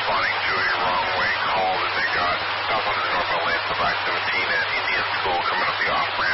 responding to a wrong way call that they got south on the northbound lane of I-17 at Indian School coming up the off-ramp.